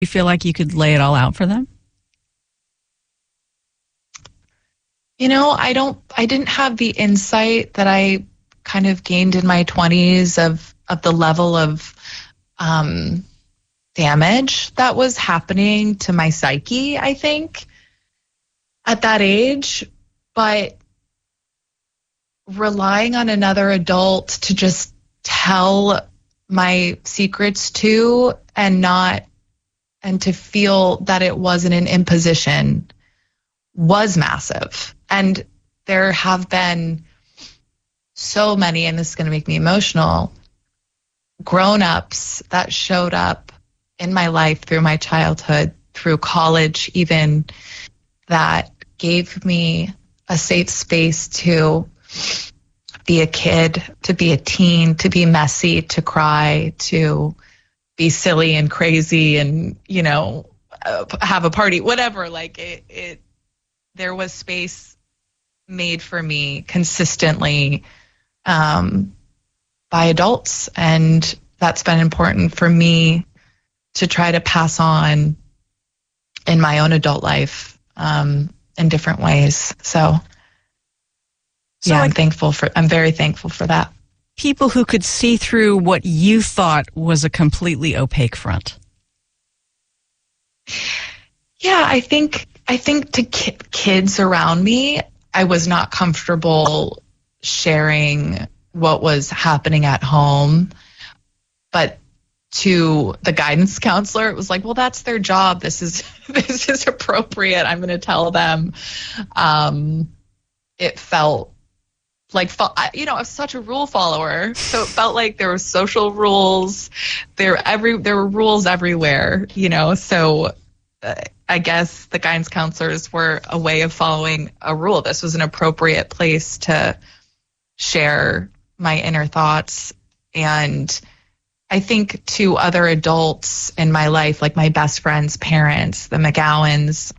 You feel like you could lay it all out for them? I didn't have the insight that I kind of gained in my 20s of the level of damage that was happening to my psyche, I think, at that age. But relying on another adult to just tell my secrets to and to feel that it wasn't an imposition was massive. And there have been so many, and this is going to make me emotional, grown-ups that showed up in my life through my childhood, through college even, that gave me a safe space to be a kid, to be a teen, to be messy, to cry, to be silly and crazy and, have a party, whatever. Like there was space made for me consistently by adults. And that's been important for me to try to pass on in my own adult life in different ways. So yeah, I'm very thankful for that. People who could see through what you thought was a completely opaque front. Yeah, I think to kids around me, I was not comfortable sharing what was happening at home. But to the guidance counselor, it was like, well, that's their job. This is appropriate. I'm going to tell them. It felt like, I was such a rule follower. So it felt like there were social rules. There were rules everywhere, so I guess the guidance counselors were a way of following a rule. This was an appropriate place to share my inner thoughts. And I think to other adults in my life, like my best friend's parents, the McGowans,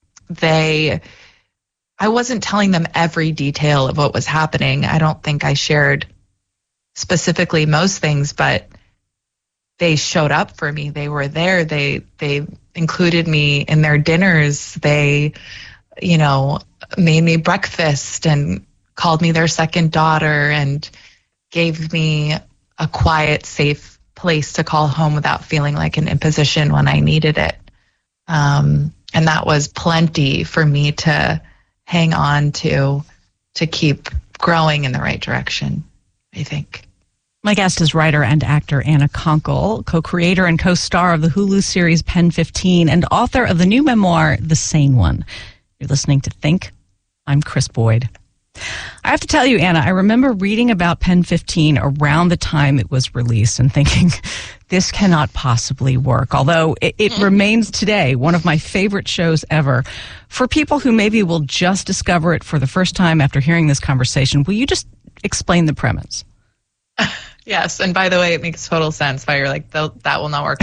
I wasn't telling them every detail of what was happening. I don't think I shared specifically most things, but they showed up for me. They were there. They included me in their dinners. They, made me breakfast and called me their second daughter and gave me a quiet, safe place to call home without feeling like an imposition when I needed it. And that was plenty for me to hang on to keep growing in the right direction, I think. My guest is writer and actor Anna Konkle, co-creator and co-star of the Hulu series Pen 15 and author of the new memoir, The Sane One. You're listening to Think. I'm Chris Boyd. I have to tell you, Anna, I remember reading about Pen 15 around the time it was released and thinking, this cannot possibly work, although it remains today one of my favorite shows ever. For people who maybe will just discover it for the first time after hearing this conversation, will you just explain the premise? Yes, and by the way, it makes total sense why you're like, that will not work.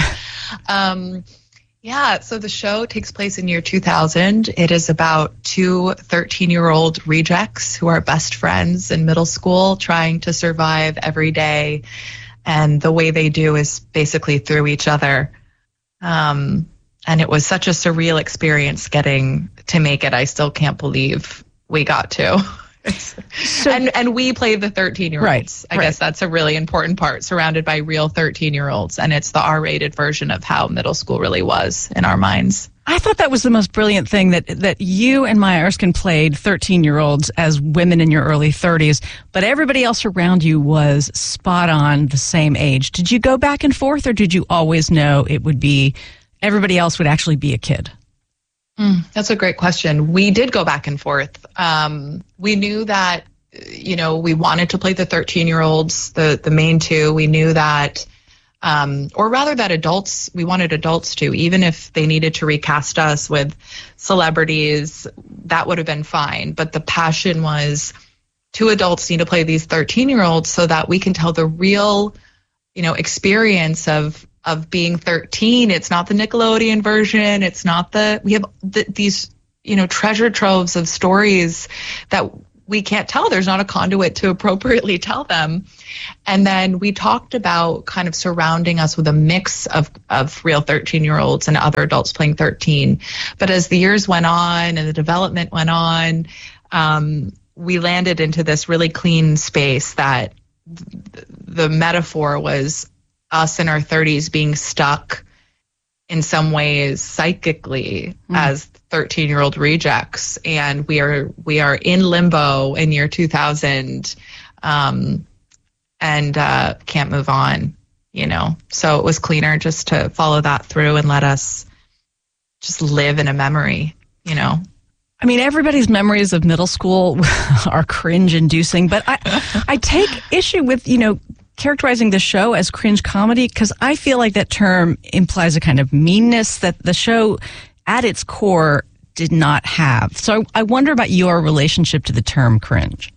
So the show takes place in year 2000. It is about two 13-year-old rejects who are best friends in middle school trying to survive every day. And the way they do is basically through each other. And it was such a surreal experience getting to make it. I still can't believe we got to. And we play the 13-year-olds. Right, I guess that's a really important part, surrounded by real 13-year-olds. And it's the R-rated version of how middle school really was in our minds. I thought that was the most brilliant thing, that you and Maya Erskine played 13-year-olds as women in your early 30s, but everybody else around you was spot on the same age. Did you go back and forth, or did you always know it would be everybody else would actually be a kid? That's a great question. We did go back and forth. We knew that, we wanted to play the 13-year-olds, the main two. We knew that, or rather that we wanted adults to, even if they needed to recast us with celebrities, that would have been fine. But the passion was, two adults need to play these 13-year-olds so that we can tell the real, experience of being 13. It's not the Nickelodeon version. It's not we have these, treasure troves of stories that we can't tell. There's not a conduit to appropriately tell them. And then we talked about kind of surrounding us with a mix of real 13-year-olds and other adults playing 13. But as the years went on and the development went on, we landed into this really clean space that the metaphor was us in our 30s being stuck in some ways psychically as 13-year-old rejects, and we are in limbo in year 2000, and can't move on, So it was cleaner just to follow that through and let us just live in a memory, I mean, everybody's memories of middle school are cringe-inducing, but I take issue with, characterizing the show as cringe comedy, because I feel like that term implies a kind of meanness that the show at its core did not have. So I wonder about your relationship to the term cringe.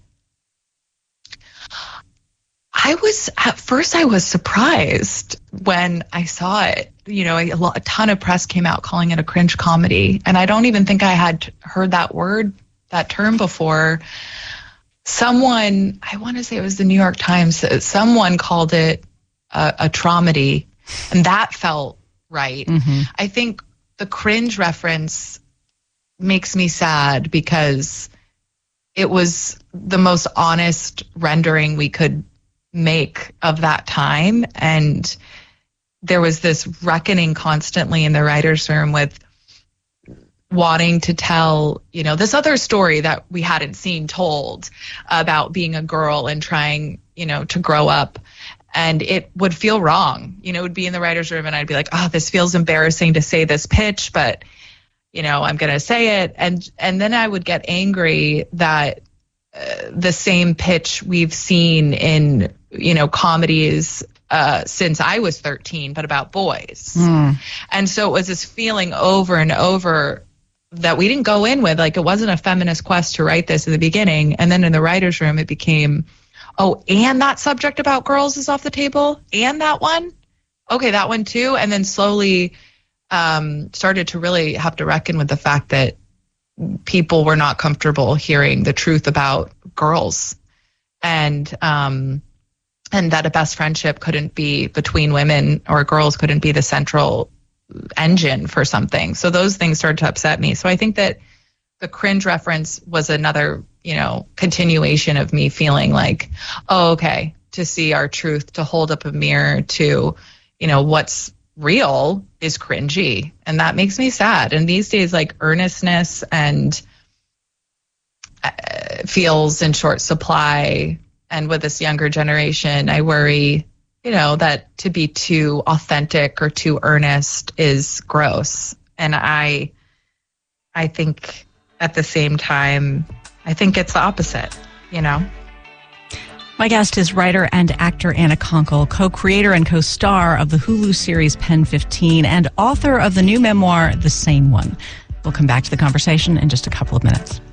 At first I was surprised when I saw it. A ton of press came out calling it a cringe comedy, and I don't even think I had heard that term before. Someone, I want to say it was the New York Times, someone called it a traumedy, and that felt right. Mm-hmm. I think the cringe reference makes me sad because it was the most honest rendering we could make of that time, and there was this reckoning constantly in the writer's room with wanting to tell, this other story that we hadn't seen told about being a girl and trying, to grow up. And it would feel wrong. It would be in the writer's room and I'd be like, oh, this feels embarrassing to say this pitch, but, I'm going to say it. And then I would get angry that the same pitch we've seen in, comedies since I was 13, but about boys. And so it was this feeling over and over that we didn't go in with, like, it wasn't a feminist quest to write this in the beginning. And then in the writer's room, it became, oh, and that subject about girls is off the table? And that one? Okay, that one too. And then slowly started to really have to reckon with the fact that people were not comfortable hearing the truth about girls. And that a best friendship couldn't be between women, or girls couldn't be the central engine for something. So those things started to upset me. So I think that the cringe reference was another, continuation of me feeling like, oh, okay, to see our truth, to hold up a mirror to, what's real is cringy. And that makes me sad. And these days, like, earnestness and feels in short supply. And with this younger generation, I worry, that to be too authentic or too earnest is gross. And I think at the same time, I think it's the opposite, My guest is writer and actor Anna Konkle, co-creator and co-star of the Hulu series Pen 15 and author of the new memoir, The Sane One. We'll come back to the conversation in just a couple of minutes.